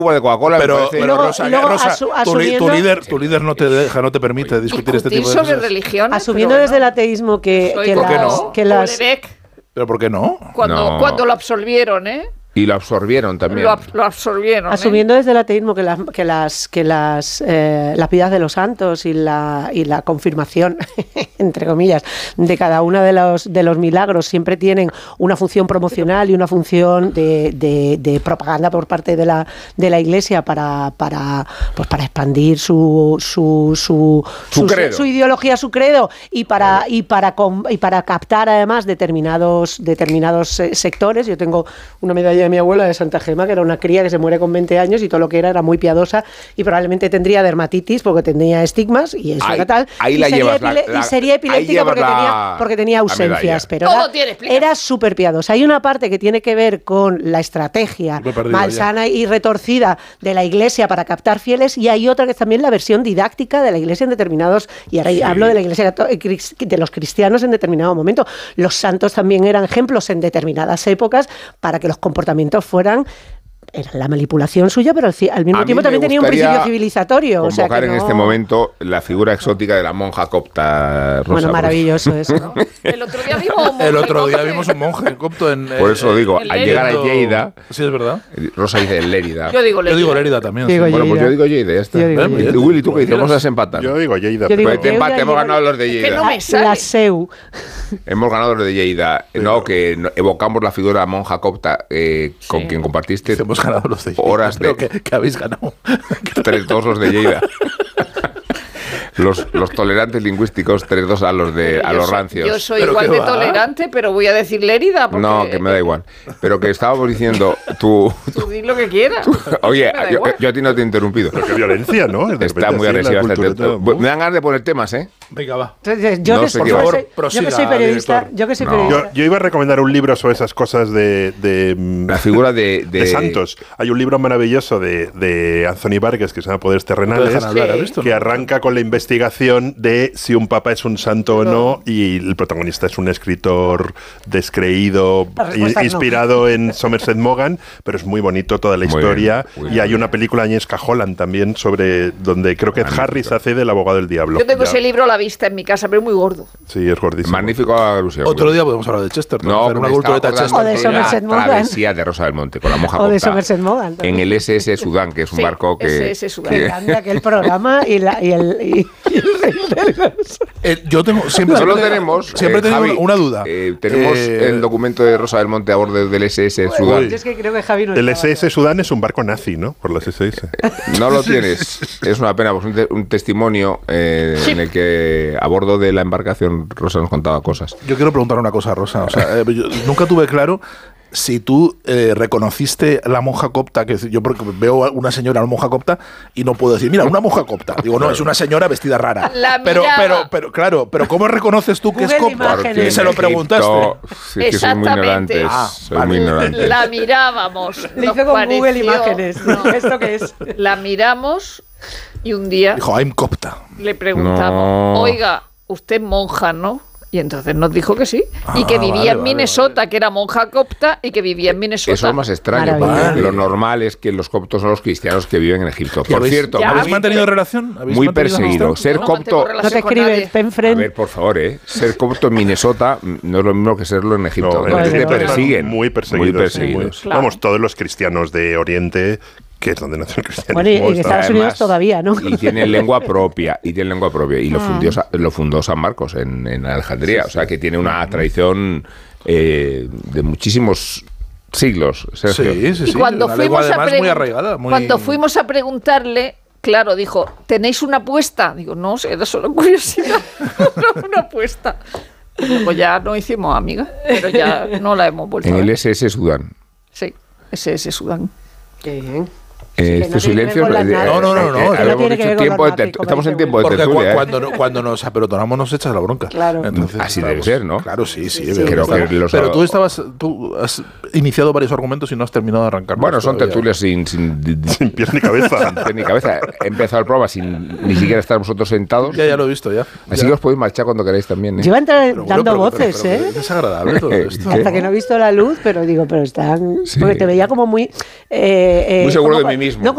de Coca-Cola, pero Rosa, tu líder no te permite discutir este tipo de cosas. Sobre religión. Asumiendo desde el ateísmo que las... ¿Pero por qué no? Cuando lo absolvieron, ¿eh? Y lo absorbieron también. Lo absorbieron. Asumiendo desde el ateísmo que las vidas de los santos y la confirmación, entre comillas, de cada uno de los milagros siempre tienen una función promocional y una función de propaganda por parte de la Iglesia para expandir su ideología, su credo y para captar además determinados sectores. Yo tengo una medalla de mi abuela de Santa Gema, que era una cría que se muere con 20 años y todo lo que era muy piadosa y probablemente tendría dermatitis porque tenía estigmas y eso era tal. Ahí y sería epiléptica porque tenía ausencias, pero era súper piadosa. Hay una parte que tiene que ver con la estrategia malsana y retorcida de la Iglesia para captar fieles, y hay otra que es también la versión didáctica de la Iglesia en determinados, y ahora hablo de la Iglesia de los cristianos en determinado momento. Los santos también eran ejemplos en determinadas épocas para que los comportamientos fueran... Era la manipulación suya, pero al mismo tiempo también tenía un principio civilizatorio. Convocar en este momento la figura exótica de la monja copta Rosa. Bueno, maravilloso eso, ¿no? El otro día vimos un monje copto en... Por eso digo, al llegar a Lleida... Sí, es verdad. Rosa dice Lérida. Yo digo Lérida también. Bueno, pues yo digo Lleida, ya está. Willy, ¿tú qué dices? Vamos a desempatar. Yo digo Lleida. Hemos ganado los de Lleida. La SEU. Hemos ganado los de Lleida. No, que evocamos la figura de la monja copta con quien compartiste... Hemos ganado los de Lleida. Horas de... que habéis ganado. Todos los de Lleida. Los tolerantes lingüísticos 3-2 a los rancios. Yo soy igual de tolerante, pero voy a decir Lérida. No, que me da igual. Pero que estábamos diciendo, tú di lo que quieras. Oye, yo a ti no te he interrumpido. Pero qué violencia, ¿no? Está muy agresiva. Me dan ganas de poner temas, ¿eh? Venga, va. Yo que soy periodista. Yo iba a recomendar un libro sobre esas cosas de la figura de santos. Hay un libro maravilloso de Anthony Vargas que se llama Poderes Terrenales, que arranca con la investigación de si un papa es un santo o no, y el protagonista es un escritor descreído, inspirado en Somerset Maugham, pero es muy bonito toda la historia. Y hay una película de Agnieszka Holland también sobre donde creo que Harris hace del abogado del diablo. Yo tengo ese libro a la vista en mi casa, pero es muy gordo. Sí, es gordísimo. Magnífico Alusia. Otro día podemos hablar de Chester. No, una cultureta Chester. O de Somerset Maugham. Travesía de Rosa del Monte con la monja o de Somerset Maugham en el SS Sudán, que es un barco que... SS Sudán. Me encanta aquel programa y el yo tengo siempre he tenido una duda. Tenemos el documento de Rosa del Monte a bordo del SS Sudán. Es que creo que Javi no el SS Sudán es un barco nazi, ¿no? Por las SS. No lo tienes. Es una pena, pues un testimonio en el que a bordo de la embarcación Rosa nos contaba cosas. Yo quiero preguntar una cosa, Rosa. O sea, yo nunca tuve claro si tú reconociste la monja copta, que yo veo a una señora, una monja copta, y no puedo decir, mira, una monja copta. Digo, no, es una señora vestida rara. Pero claro, pero ¿cómo reconoces tú que es copta? Porque se lo preguntaste. Sí, que son muy ignorantes. Muy ignorantes. La mirábamos. Le hice con Google Imágenes. No. ¿Esto qué es? La miramos y un día... Dijo, I'm copta. Le preguntamos, oiga, usted es monja, ¿no? Y entonces nos dijo que sí. Y que vivía en Minnesota, que era monja copta, y que vivía en Minnesota. Eso es más extraño, porque lo normal es que los coptos son los cristianos que viven en Egipto. Por cierto, ¿habéis mantenido relación? Muy perseguido. Ser copto... No te escribes, ten frente. A ver, por favor, ser copto en Minnesota no es lo mismo que serlo en Egipto. Te persiguen. Muy perseguidos. Claro. Vamos, todos los cristianos de Oriente, que es donde nació el cristianismo. Bueno, y en Estados Unidos todavía, ¿no? Y tienen lengua propia. Y lo fundó San Marcos en Alejandría. O sea, que tiene una tradición de muchísimos siglos. Sergio. Sí. Y cuando fuimos a preguntarle, claro, dijo, ¿tenéis una apuesta? Digo, no, era solo curiosidad. Una apuesta. Pues ya no hicimos amigas, pero ya no la hemos vuelto a ver. En el SS Sudán. Sí, SS Sudán. Qué bien. Este silencio. No. Estamos en tiempo de tertulia. Cuando nos apelotonamos nos echas la bronca. Claro. Entonces, así debe ser, ¿no? Claro, sí. Creo que pero tú has iniciado varios argumentos y no has terminado de arrancar. Bueno, son tertulias sin pies ni cabeza. Sin pies ni cabeza. He empezado el programa sin ni siquiera estar vosotros sentados. Ya lo he visto, ya. Así que os podéis marchar cuando queráis también. Yo iba a entrar dando voces, ¿eh? Es desagradable todo esto. Hasta que no he visto la luz, pero están... Porque te veía como muy... muy seguro de mí mismo. No,